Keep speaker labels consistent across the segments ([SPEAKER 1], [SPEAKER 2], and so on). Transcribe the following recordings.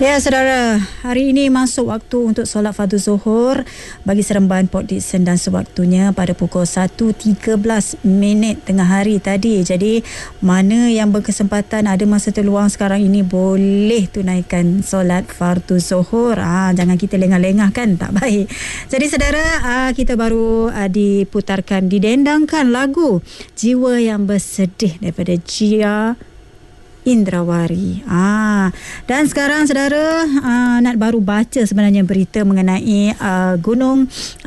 [SPEAKER 1] Ya, saudara, hari ini masuk waktu untuk solat fardu zuhur bagi Seremban Port Dickson dan sewaktunya pada pukul 1.13 tengah hari tadi. Jadi, mana yang berkesempatan ada masa terluang sekarang ini boleh tunaikan solat fardu zuhur. Jangan kita lengah-lengah kan, tak baik. Jadi, saudara, kita baru didendangkan lagu Jiwa Yang Bersedih daripada Gia Indrawari. Dan sekarang saudara nak baru baca sebenarnya berita mengenai gunung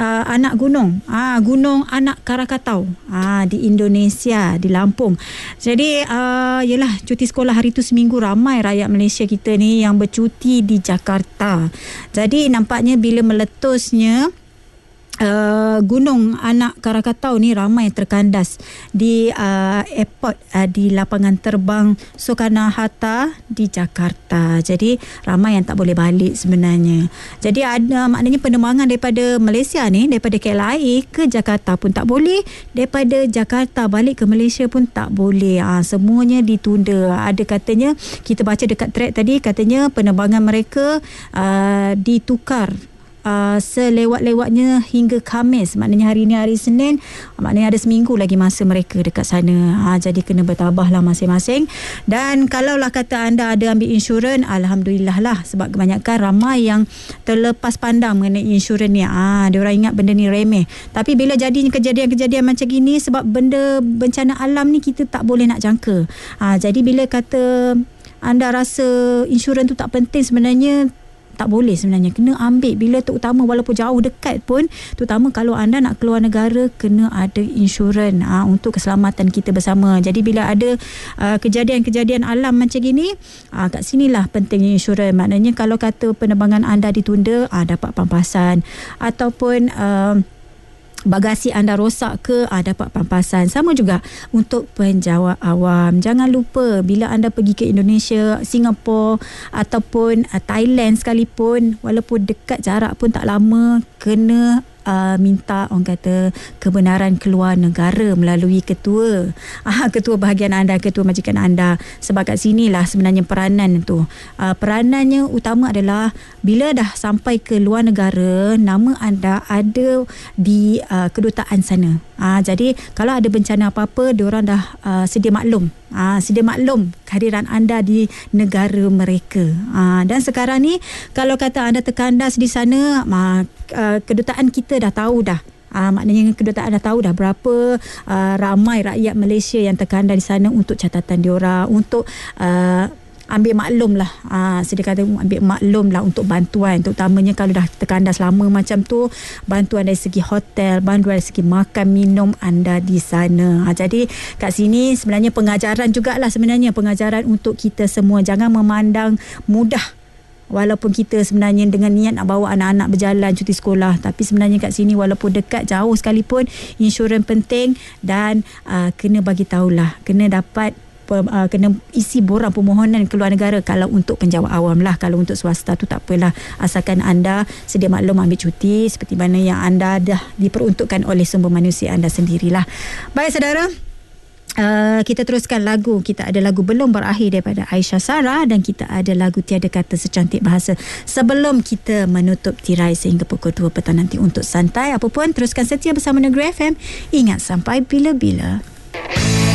[SPEAKER 1] Gunung Anak Krakatau di Indonesia, di Lampung. Jadi yalah, cuti sekolah hari tu seminggu ramai rakyat Malaysia kita ni yang bercuti di Jakarta. Jadi nampaknya bila meletusnya Gunung Anak Krakatau ni ramai terkandas di airport di lapangan terbang Soekarno-Hatta di Jakarta. Jadi ramai yang tak boleh balik sebenarnya. Jadi ada maknanya penerbangan daripada Malaysia ni, daripada KLIA ke Jakarta pun tak boleh, daripada Jakarta balik ke Malaysia pun tak boleh. Semuanya ditunda. Ada katanya, kita baca dekat thread tadi, katanya penerbangan mereka ditukar selewat-lewatnya hingga Khamis. Maknanya hari ni hari Senin, maknanya ada seminggu lagi masa mereka dekat sana. Jadi kena bertabahlah masing-masing. Dan kalaulah kata anda ada ambil insurans, alhamdulillah lah, sebab kebanyakan ramai yang terlepas pandang mengenai insurans ni. Diorang ingat benda ni remeh. Tapi bila jadi kejadian-kejadian macam gini, sebab benda bencana alam ni kita tak boleh nak jangka. Jadi bila kata anda rasa insurans tu tak penting, sebenarnya tak boleh sebenarnya. Kena ambil. Bila terutama walaupun jauh dekat pun, terutama kalau anda nak keluar negara, kena ada insurans untuk keselamatan kita bersama. Jadi bila ada kejadian-kejadian alam macam gini, kat sinilah pentingnya insurans. Maknanya kalau kata penerbangan anda ditunda, dapat pampasan. Ataupun bagasi anda rosak ke, dapat pampasan. Sama juga untuk penjawat awam. Jangan lupa bila anda pergi ke Indonesia, Singapura ataupun Thailand sekalipun, walaupun dekat jarak pun tak lama, kena minta orang kata kebenaran keluar negara melalui ketua bahagian anda, ketua majikan anda. Sebab kat sinilah sebenarnya peranan tu. Peranannya utama adalah bila dah sampai ke luar negara, nama anda ada di kedutaan sana. Jadi kalau ada bencana apa-apa, diorang dah sedia maklum kehadiran anda di negara mereka. Dan sekarang ni kalau kata anda terkandas di sana, kedutaan kita dah tahu dah. Maknanya kedutaan dah tahu dah berapa ramai rakyat Malaysia yang terkandas di sana, untuk catatan diorang, untuk ambil maklum lah, sedia kata ambil maklum lah untuk bantuan, terutamanya kalau dah terkandas lama macam tu, bantuan dari segi hotel, bantuan dari segi makan minum anda di sana. Jadi kat sini sebenarnya pengajaran jugalah, sebenarnya pengajaran untuk kita semua. Jangan memandang mudah, walaupun kita sebenarnya dengan niat nak bawa anak-anak berjalan cuti sekolah, tapi sebenarnya kat sini walaupun dekat jauh sekalipun, insurans penting. Dan kena bagi tahulah, kena dapat kena isi borang permohonan keluar negara kalau untuk penjawat awam lah. Kalau untuk swasta tu tak apalah, asalkan anda sedia maklum ambil cuti seperti mana yang anda dah diperuntukkan oleh sumber manusia anda sendirilah. Baik saudara, kita teruskan lagu. Kita ada lagu Belum Berakhir daripada Aisyah Sarah, dan kita ada lagu Tiada Kata Secantik Bahasa sebelum kita menutup tirai sehingga pukul 2 petang nanti untuk santai. Apa pun, teruskan setia bersama Negeri FM. Ingat, sampai bila-bila.